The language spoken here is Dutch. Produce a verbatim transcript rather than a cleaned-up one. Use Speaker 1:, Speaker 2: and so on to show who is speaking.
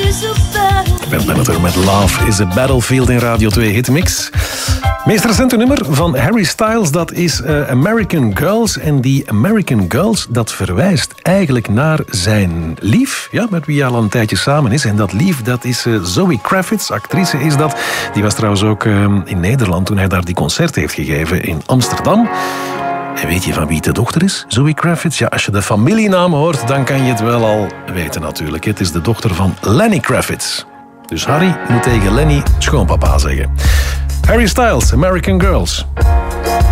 Speaker 1: Ben Beneter met Love is a Battlefield in Radio twee Hitmix. Meest recente nummer van Harry Styles, dat is uh, American Girls. En die American Girls, dat verwijst eigenlijk naar zijn lief, ja, met wie hij al een tijdje samen is. En dat lief, dat is uh, Zoe Kravitz, actrice is dat. Die was trouwens ook uh, in Nederland toen hij daar die concert heeft gegeven in Amsterdam. En weet je van wie de dochter is? Zoe Kravitz? Ja, als je de familienaam hoort, dan kan je het wel al weten natuurlijk. Het is de dochter van Lenny Kravitz. Dus Harry moet tegen Lenny schoonpapa zeggen. Harry Styles, American Girls.